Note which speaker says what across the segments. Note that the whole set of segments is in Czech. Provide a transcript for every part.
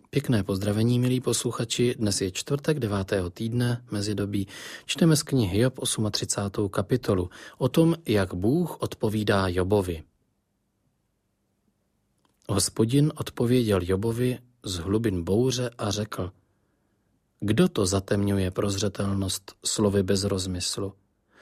Speaker 1: Pěkné pozdravení, milí posluchači. Dnes je čtvrtek 9. týdne mezidobí. Čteme z knihy Job 38. kapitolu o tom, jak Bůh odpovídá Jobovi. Hospodin odpověděl Jobovi z hlubin bouře a řekl: Kdo to zatemňuje prozřetelnost slovy bez rozmyslu?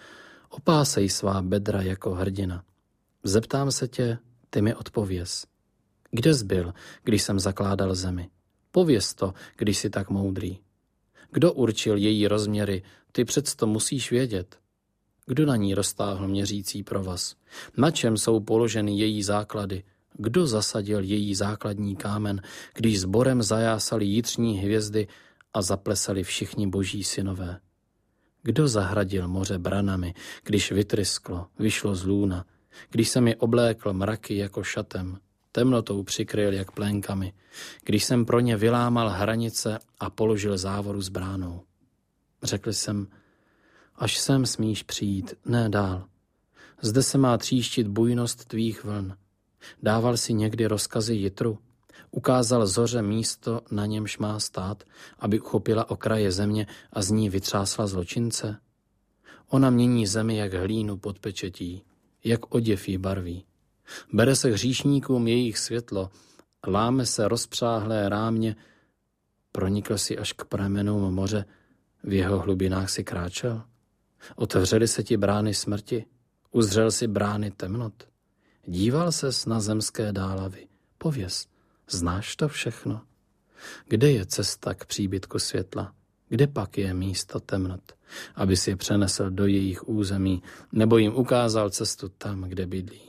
Speaker 1: Opásej svá bedra jako hrdina. Zeptám se tě, ty mi odpověz. Kde jsi byl, když jsem zakládal zemi? Pověz to, když jsi tak moudrý. Kdo určil její rozměry, ty přesto musíš vědět. Kdo na ní roztáhl měřící provaz? Na čem jsou položeny její základy? Kdo zasadil její základní kámen, když sborem zajásali jitřní hvězdy a zaplesali všichni boží synové? Kdo zahradil moře branami, když vytrysklo, vyšlo z lůna, když jsem je oblékl mraky jako šatem, temnotou přikryl jak plénkami, když jsem pro ně vylámal hranice a položil závoru s bránou. Řekl jsem, až sem smíš přijít, ne dál. Zde se má tříštit bujnost tvých vln. Dával si někdy rozkazy jitru, ukázal zoře místo, na němž má stát, aby uchopila okraje země a z ní vytřásla zločince. Ona mění zemi jak hlínu pod pečetí, jak oděv jí barví. Bere se hříšníkům jejich světlo, láme se rozpřáhlé rámě, pronikl si až k pramenům moře, v jeho hlubinách si kráčel. Otevřely se ti brány smrti, uzřel si brány temnot. Díval ses na zemské dálavy, pověz, znáš to všechno? Kde je cesta k příbytku světla? Kde pak je místo temnot, aby si je přenesl do jejich území, nebo jim ukázal cestu tam, kde bydlí?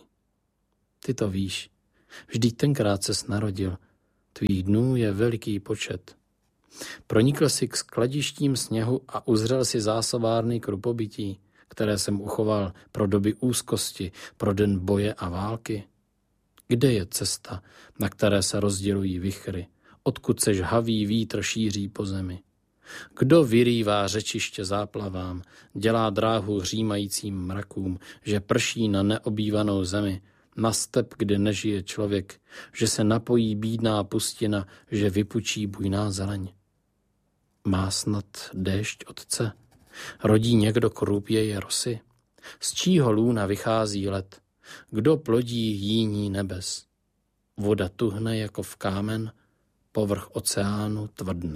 Speaker 1: Ty to víš, vždyť tenkrát ses narodil, tvých dnů je veliký počet. Pronikl si k skladištím sněhu a uzřel si zásobárny krupobytí, které jsem uchoval pro doby úzkosti, pro den boje a války. Kde je cesta, na které se rozdělují vichry, odkud se žhavý vítr šíří po zemi? Kdo vyrývá řečiště záplavám, dělá dráhu hřímajícím mrakům, že prší na neobývanou zemi, na step, kde nežije člověk, že se napojí bídná pustina, že vypučí bujná zeleň? Má snad déšť otce? Rodí někdo krůpěje rosy? Z čího lůna vychází led? Kdo plodí jíní nebes? Voda tuhne jako v kámen, povrch oceánu tvrdne.